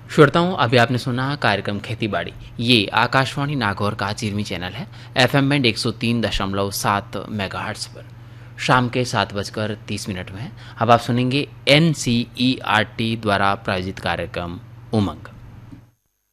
श्रोताओं, अभी आपने सुना कार्यक्रम खेती बाड़ी। ये आकाशवाणी नागौर का चिरमी चैनल है, एफएम बैंड 103.7 मेगाहर्ट्ज पर। शाम के 7:30 में है। अब आप सुनेंगे NCERT द्वारा प्रायोजित कार्यक्रम उमंग।